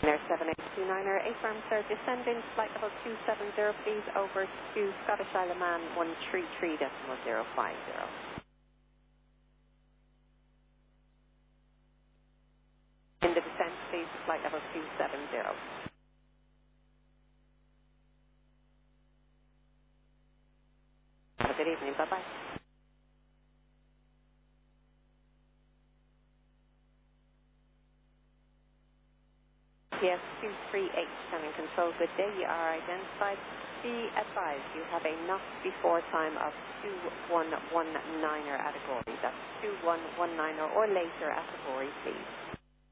Air 7829er, A-Firm Sir, descending flight level 270, please, over to Scottish Isle of Man 133.050. In the descent, please, flight level 270. Have a good evening, bye-bye. PS 238, standing control, good day, you are identified. Be advised, you have a knock before time of 2119er at Agori. That's 2119er or later at Agori, please.